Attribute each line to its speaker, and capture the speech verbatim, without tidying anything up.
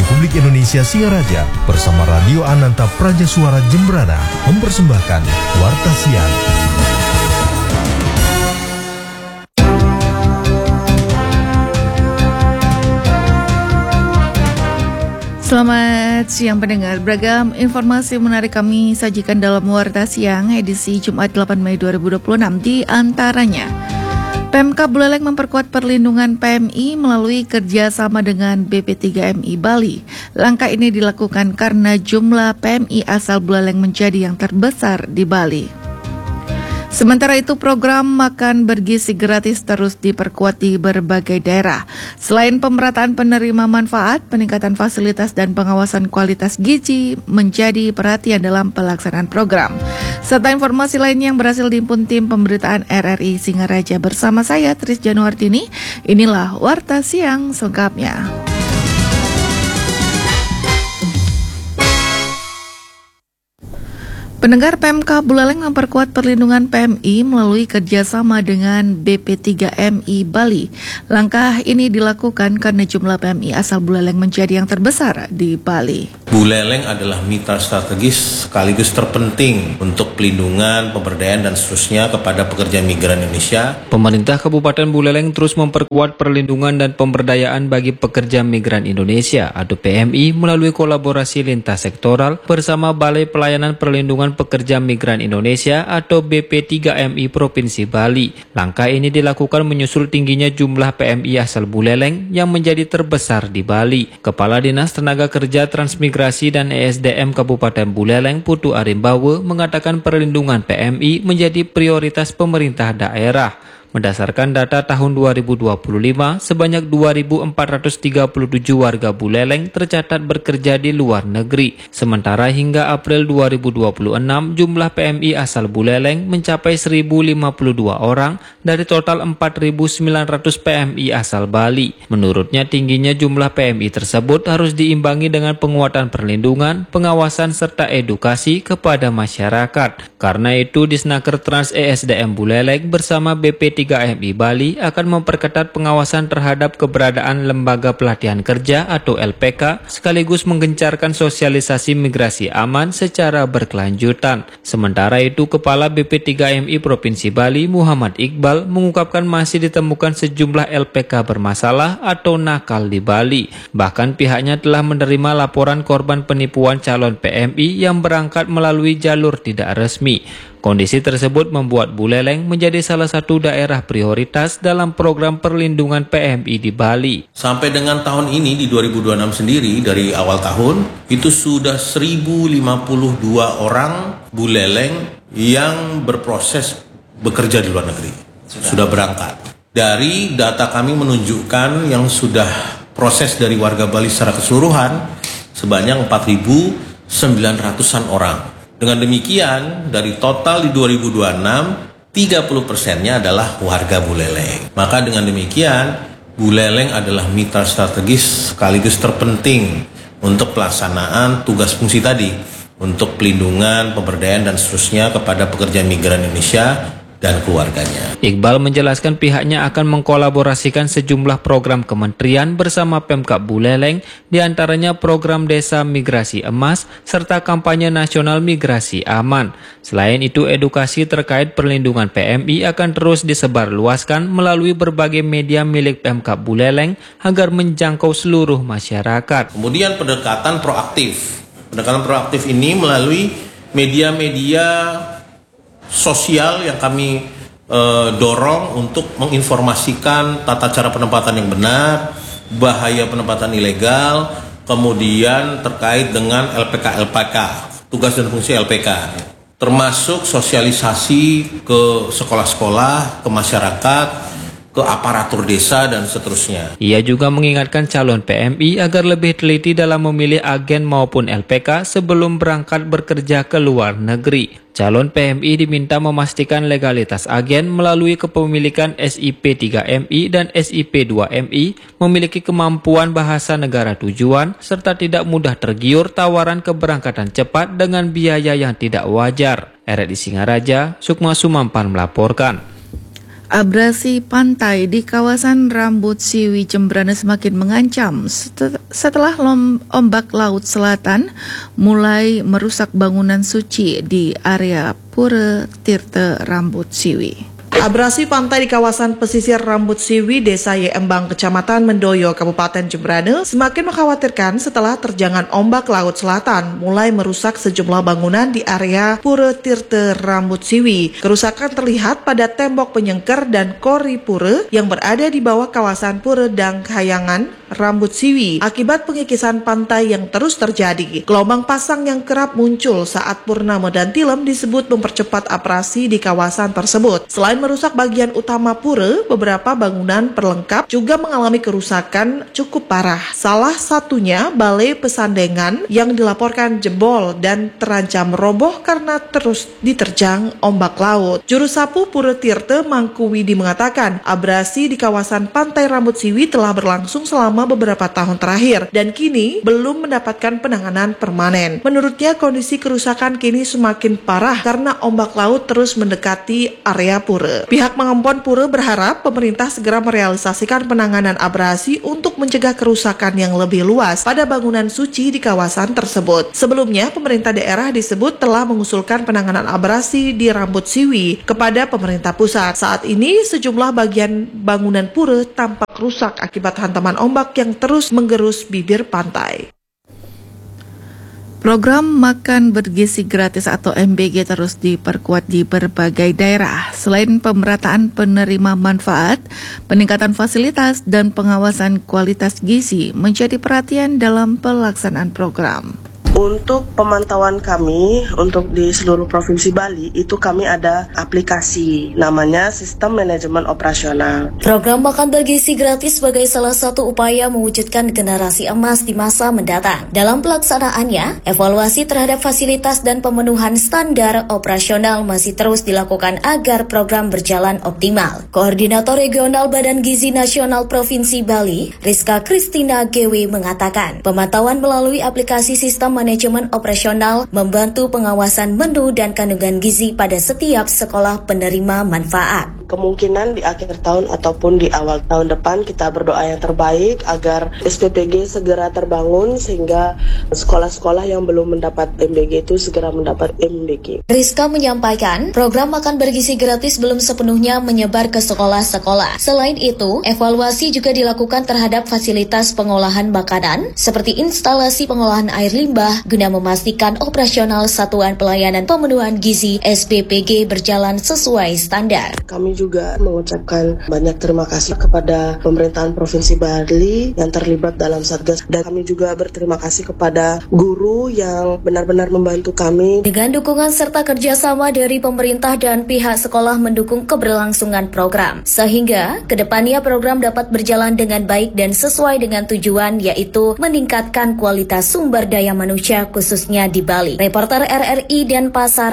Speaker 1: Republik Indonesia Singaraja bersama Radio Ananta Praja Suara Jembrana mempersembahkan Warta Siang.
Speaker 2: Selamat siang pendengar, beragam informasi menarik kami sajikan dalam Warta Siang edisi Jumat delapan Mei dua ribu dua puluh enam. Di antaranya, Pemkab Buleleng memperkuat perlindungan P M I melalui kerjasama dengan B P tiga M I Bali. Langkah ini dilakukan karena jumlah P M I asal Buleleng menjadi yang terbesar di Bali. Sementara itu, program makan bergizi gratis terus diperkuat di berbagai daerah. Selain pemerataan penerima manfaat, peningkatan fasilitas dan pengawasan kualitas gizi menjadi perhatian dalam pelaksanaan program. Serta informasi lainnya yang berhasil dihimpun tim pemberitaan R R I Singaraja bersama saya, Tris Januartini. Inilah Warta Siang selengkapnya. Pendengar, Pemkab Buleleng memperkuat perlindungan P M I melalui kerjasama dengan B P tiga M I Bali. Langkah ini dilakukan karena jumlah P M I asal Buleleng menjadi yang terbesar di Bali.
Speaker 3: Buleleng adalah mitra strategis sekaligus terpenting untuk pelindungan, pemberdayaan, dan seterusnya kepada pekerja migran Indonesia.
Speaker 4: Pemerintah Kabupaten Buleleng terus memperkuat perlindungan dan pemberdayaan bagi pekerja migran Indonesia atau P M I melalui kolaborasi lintas sektoral bersama Balai Pelayanan Perlindungan Pekerja Migran Indonesia atau B P tiga M I Provinsi Bali. Langkah ini dilakukan menyusul tingginya jumlah P M I asal Buleleng yang menjadi terbesar di Bali. Kepala Dinas Tenaga Kerja Transmigrasi dan E S D M Kabupaten Buleleng, Putu Arimbawe, mengatakan perlindungan P M I menjadi prioritas pemerintah daerah. Berdasarkan data tahun dua ribu dua puluh lima, sebanyak dua ribu empat ratus tiga puluh tujuh warga Buleleng tercatat bekerja di luar negeri. Sementara hingga April dua ribu dua puluh enam, jumlah P M I asal Buleleng mencapai seribu lima puluh dua orang dari total empat ribu sembilan ratus P M I asal Bali. Menurutnya, tingginya jumlah P M I tersebut harus diimbangi dengan penguatan perlindungan, pengawasan, serta edukasi kepada masyarakat. Karena itu, Disnaker Trans E S D M Buleleng bersama B P tiga M I Bali akan memperketat pengawasan terhadap keberadaan lembaga pelatihan kerja atau L P K sekaligus menggencarkan sosialisasi migrasi aman secara berkelanjutan. Sementara itu, Kepala B P tiga M I Provinsi Bali Muhammad Iqbal mengungkapkan masih ditemukan sejumlah L P K bermasalah atau nakal di Bali. Bahkan pihaknya telah menerima laporan korban penipuan calon P M I yang berangkat melalui jalur tidak resmi. Kondisi tersebut membuat Buleleng menjadi salah satu daerah prioritas dalam program perlindungan P M I di Bali.
Speaker 3: Sampai dengan tahun ini di dua ribu dua puluh enam sendiri, dari awal tahun itu sudah seribu lima puluh dua orang Buleleng yang berproses bekerja di luar negeri. Sudah, sudah berangkat. Dari data kami menunjukkan yang sudah proses dari warga Bali secara keseluruhan sebanyak empat ribu sembilan ratusan orang. Dengan demikian, dari total di dua ribu dua puluh enam, tiga puluh persennya adalah warga Buleleng. Maka dengan demikian, Buleleng adalah mitra strategis sekaligus terpenting untuk pelaksanaan tugas fungsi tadi, untuk pelindungan, pemberdayaan, dan seterusnya kepada pekerja migran Indonesia dan keluarganya.
Speaker 4: Iqbal menjelaskan pihaknya akan mengkolaborasikan sejumlah program kementerian bersama Pemkab Buleleng, diantaranya program Desa Migrasi Emas serta kampanye nasional migrasi aman. Selain itu, edukasi terkait perlindungan P M I akan terus disebarluaskan melalui berbagai media milik Pemkab Buleleng agar menjangkau seluruh masyarakat.
Speaker 3: Kemudian pendekatan proaktif. Pendekatan proaktif ini melalui media-media sosial yang kami e, dorong untuk menginformasikan tata cara penempatan yang benar, bahaya penempatan ilegal, kemudian terkait dengan L P K L P K, tugas dan fungsi L P K, termasuk sosialisasi ke sekolah-sekolah, ke masyarakat, ke aparatur desa, dan seterusnya.
Speaker 4: Ia juga mengingatkan calon P M I agar lebih teliti dalam memilih agen maupun L P K sebelum berangkat bekerja ke luar negeri. Calon P M I diminta memastikan legalitas agen melalui kepemilikan S I P tiga M I dan S I P dua M I, memiliki kemampuan bahasa negara tujuan, serta tidak mudah tergiur tawaran keberangkatan cepat dengan biaya yang tidak wajar. R R I Singaraja, Sukma Sumampan melaporkan.
Speaker 2: Abrasi pantai di kawasan Rambut Siwi Jembrana semakin mengancam setelah ombak laut selatan mulai merusak bangunan suci di area Pura Tirta Rambut Siwi.
Speaker 5: Abrasi pantai di kawasan pesisir Rambut Siwi, Desa Yembang, Kecamatan Mendoyo, Kabupaten Jembrana semakin mengkhawatirkan setelah terjangan ombak laut selatan mulai merusak sejumlah bangunan di area Pura Tirta Rambut Siwi. Kerusakan terlihat pada tembok penyengker dan kori pura yang berada di bawah kawasan Pura Dang Kayangan, Rambut Siwi akibat pengikisan pantai yang terus terjadi. Gelombang pasang yang kerap muncul saat purnama dan tilem disebut mempercepat abrasi di kawasan tersebut. Selain merusak bagian utama pura, beberapa bangunan perlengkap juga mengalami kerusakan cukup parah. Salah satunya Balai Pesandengan yang dilaporkan jebol dan terancam roboh karena terus diterjang ombak laut. Juru sapu Pura Tirta Mangkuwidi mengatakan abrasi di kawasan pantai Rambut Siwi telah berlangsung selama beberapa tahun terakhir dan kini belum mendapatkan penanganan permanen. Menurutnya kondisi kerusakan kini semakin parah karena ombak laut terus mendekati area pura. Pihak Mangempon Pura berharap pemerintah segera merealisasikan penanganan abrasi untuk mencegah kerusakan yang lebih luas pada bangunan suci di kawasan tersebut. Sebelumnya, pemerintah daerah disebut telah mengusulkan penanganan abrasi di Rambut Siwi kepada pemerintah pusat. Saat ini, sejumlah bagian bangunan pura tampak rusak akibat hantaman ombak yang terus menggerus bibir pantai.
Speaker 2: Program makan bergizi gratis atau M B G terus diperkuat di berbagai daerah. Selain pemerataan penerima manfaat, peningkatan fasilitas dan pengawasan kualitas gizi menjadi perhatian dalam pelaksanaan program.
Speaker 6: Untuk pemantauan kami, untuk di seluruh Provinsi Bali, itu kami ada aplikasi, namanya Sistem Manajemen Operasional.
Speaker 7: Program makan bergizi gratis sebagai salah satu upaya mewujudkan generasi emas di masa mendatang. Dalam pelaksanaannya, evaluasi terhadap fasilitas dan pemenuhan standar operasional masih terus dilakukan agar program berjalan optimal. Koordinator Regional Badan Gizi Nasional Provinsi Bali, Rizka Kristina G W mengatakan, pemantauan melalui aplikasi Sistem Manajemen Operasional membantu pengawasan menu dan kandungan gizi pada setiap sekolah penerima manfaat.
Speaker 6: Kemungkinan di akhir tahun ataupun di awal tahun depan kita berdoa yang terbaik agar S P P G segera terbangun sehingga sekolah-sekolah yang belum mendapat M B G itu segera mendapat M B G.
Speaker 7: Rizka menyampaikan, program makan bergizi gratis belum sepenuhnya menyebar ke sekolah-sekolah. Selain itu, evaluasi juga dilakukan terhadap fasilitas pengolahan makanan seperti instalasi pengolahan air limbah guna memastikan operasional satuan pelayanan pemenuhan gizi S P P G berjalan sesuai standar.
Speaker 6: Kami juga mengucapkan banyak terima kasih kepada pemerintahan Provinsi Bali yang terlibat dalam Satgas, dan kami juga berterima kasih kepada guru yang benar-benar membantu kami.
Speaker 7: Dengan dukungan serta kerjasama dari pemerintah dan pihak sekolah mendukung keberlangsungan program, sehingga kedepannya program dapat berjalan dengan baik dan sesuai dengan tujuan, yaitu meningkatkan kualitas sumber daya manusia khususnya di Bali. Reporter R R I Denpasar